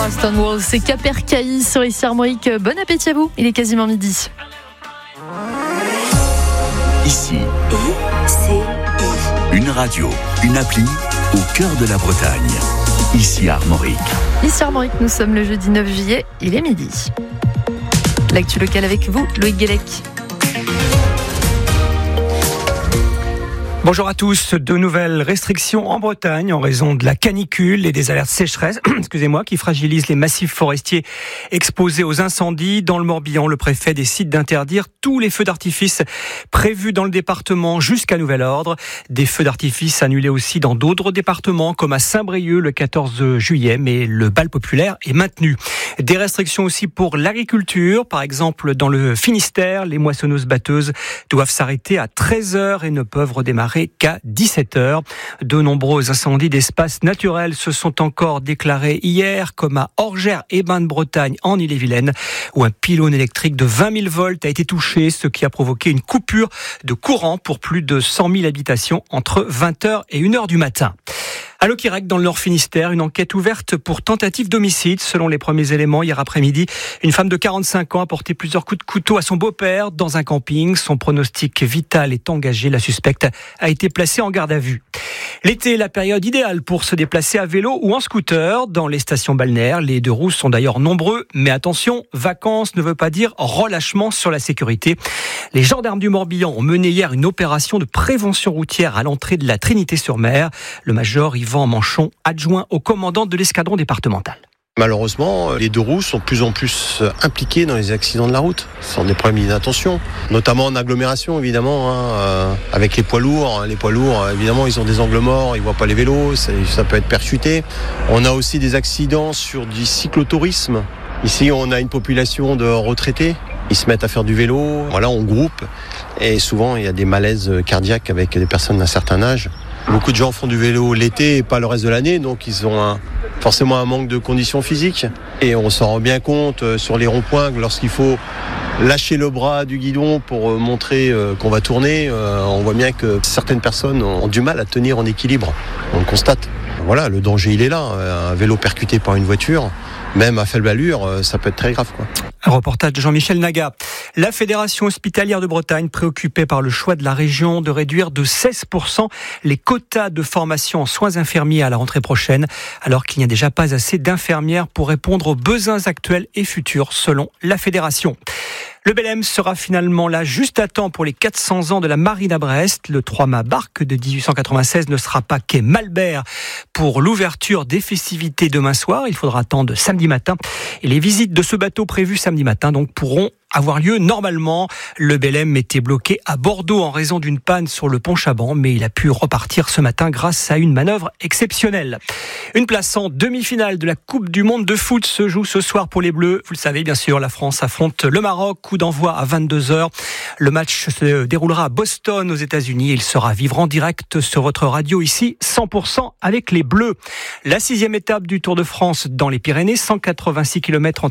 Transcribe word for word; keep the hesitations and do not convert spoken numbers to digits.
Stonewall, c'est Capercaillis sur ici Armorique. Bon appétit à vous, il est quasiment midi. Ici, une radio, une appli au cœur de la Bretagne. Ici Armorique. Ici Armorique, nous sommes le jeudi neuf juillet, il est midi. L'actu locale avec vous, Loïc Guélec. Bonjour à tous. De nouvelles restrictions en Bretagne en raison de la canicule et des alertes sécheresse, excusez-moi, qui fragilisent les massifs forestiers exposés aux incendies. Dans le Morbihan, le préfet décide d'interdire tous les feux d'artifice prévus dans le département jusqu'à nouvel ordre. Des feux d'artifice annulés aussi dans d'autres départements comme à Saint-Brieuc le quatorze juillet, mais le bal populaire est maintenu. Des restrictions aussi pour l'agriculture. Par exemple, dans le Finistère, les moissonneuses-batteuses doivent s'arrêter à treize heures et ne peuvent redémarrer qu'à dix-sept heures. De nombreux incendies d'espaces naturels se sont encore déclarés hier, comme à Orgères et Bain-de-Bretagne en Ille-et-Vilaine, où un pylône électrique de vingt mille volts a été touché, ce qui a provoqué une coupure de courant pour plus de cent mille habitations entre vingt heures et une heure du matin. À Locquirac, dans le Nord Finistère, une enquête ouverte pour tentative d'homicide. Selon les premiers éléments, hier après-midi, une femme de quarante-cinq ans a porté plusieurs coups de couteau à son beau-père dans un camping. Son pronostic vital est engagé. La suspecte a été placée en garde à vue. L'été est la période idéale pour se déplacer à vélo ou en scooter dans les stations balnéaires. Les deux roues sont d'ailleurs nombreux, mais attention, vacances ne veut pas dire relâchement sur la sécurité. Les gendarmes du Morbihan ont mené hier une opération de prévention routière à l'entrée de la Trinité-sur-Mer. Le major Yvan Manchon, adjoint au commandant de l'escadron départemental. Malheureusement, les deux roues sont de plus en plus impliquées dans les accidents de la route. Ce sont des problèmes d'inattention, notamment en agglomération évidemment, hein, euh, avec les poids lourds. Les poids lourds, évidemment, ils ont des angles morts, ils voient pas les vélos, ça, ça peut être percuté. On a aussi des accidents sur du cyclotourisme. Ici, on a une population de retraités. Ils se mettent à faire du vélo, voilà, on groupe. Et souvent, il y a des malaises cardiaques avec des personnes d'un certain âge. Beaucoup de gens font du vélo l'été et pas le reste de l'année, donc ils ont un, forcément un manque de conditions physiques. Et on s'en rend bien compte sur les ronds-points que lorsqu'il faut lâcher le bras du guidon pour montrer qu'on va tourner, on voit bien que certaines personnes ont du mal à tenir en équilibre. On le constate. Voilà, le danger il est là. Un vélo percuté par une voiture, même à faible allure, ça peut être très grave, quoi. Un reportage de Jean-Michel Naga. La Fédération hospitalière de Bretagne, préoccupée par le choix de la région de réduire de seize pour cent les quotas de formation en soins infirmiers à la rentrée prochaine, alors qu'il n'y a déjà pas assez d'infirmières pour répondre aux besoins actuels et futurs, selon la Fédération. Le Belém sera finalement là juste à temps pour les quatre cents ans de la marine à Brest. Le trois-mâts barque de dix-huit cent quatre-vingt-seize ne sera pas quai Malbert pour l'ouverture des festivités demain soir. Il faudra attendre samedi matin. Et les visites de ce bateau prévues samedi matin donc pourront avoir lieu normalement. Le Belém était bloqué à Bordeaux en raison d'une panne sur le pont Chaban, mais il a pu repartir ce matin grâce à une manœuvre exceptionnelle. Une place en demi-finale de la Coupe du Monde de foot se joue ce soir pour les Bleus. Vous le savez bien sûr, la France affronte le Maroc. Coup d'envoi à vingt-deux heures. Le match se déroulera à Boston aux États-Unis. Il sera à vivre en direct sur votre radio ici, cent pour cent avec les Bleus. La sixième étape du Tour de France dans les Pyrénées, cent quatre-vingt-six kilomètres entre